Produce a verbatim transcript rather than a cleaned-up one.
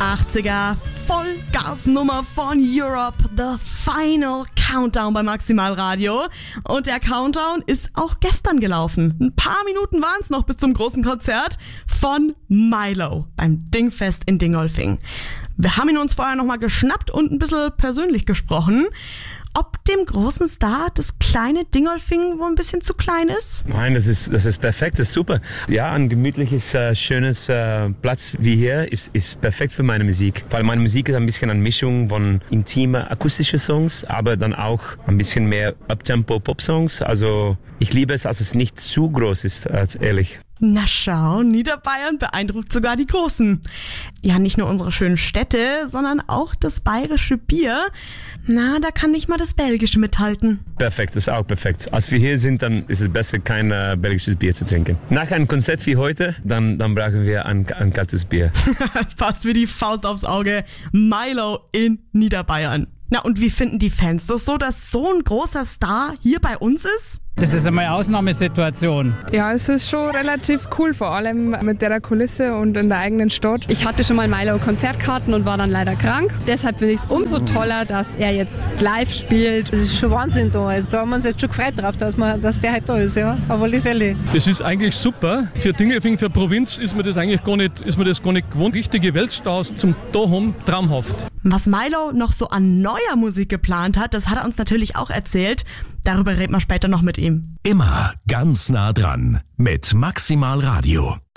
achtziger Vollgasnummer von Europe, The Final Countdown bei Maximal Radio. Und der Countdown ist auch gestern gelaufen. Ein paar Minuten waren es noch bis zum großen Konzert von Milo beim Dingfest in Dingolfing. Wir haben ihn uns vorher nochmal geschnappt und ein bisschen persönlich gesprochen. Ob dem großen Star das kleine Dingolfing wohl ein bisschen zu klein ist? Nein, das ist, das ist perfekt, das ist super. Ja, ein gemütliches, äh, schönes äh, Platz wie hier ist, ist perfekt für meine Musik. Weil meine Musik ist ein bisschen eine Mischung von intimen akustischen Songs, aber dann auch ein bisschen mehr Uptempo-Pop-Songs. Also ich liebe es, als es nicht zu groß ist, als ehrlich. Na schau, Niederbayern beeindruckt sogar die Großen. Ja, nicht nur unsere schönen Städte, sondern auch das bayerische Bier. Na, da kann nicht mal das belgische mithalten. Perfekt, das ist auch perfekt. Als wir hier sind, dann ist es besser, kein äh, belgisches Bier zu trinken. Nach einem Konzert wie heute, dann, dann brauchen wir ein, ein kaltes Bier. Passt wie die Faust aufs Auge. Milo in Niederbayern. Na, und wie finden die Fans das so, dass so ein großer Star hier bei uns ist? Das ist einmal eine Ausnahmesituation. Ja, es ist schon relativ cool, vor allem mit der Kulisse und in der eigenen Stadt. Ich hatte schon mal Milo-Konzertkarten und war dann leider krank. Deshalb finde ich es umso toller, dass er jetzt live spielt. Das ist schon Wahnsinn da. Also da haben wir uns jetzt schon gefreut drauf, dass, man, dass der halt da ist. Ja, auf alle Fälle. Das ist eigentlich super. Für Dingolfing, für Provinz ist mir das eigentlich gar nicht, ist mir das gar nicht gewohnt. Richtige Weltstars zum Daheim, traumhaft. Was Milo noch so an neuer Musik geplant hat, das hat er uns natürlich auch erzählt. Darüber reden wir später noch mit ihm. Immer ganz nah dran mit Maximal Radio.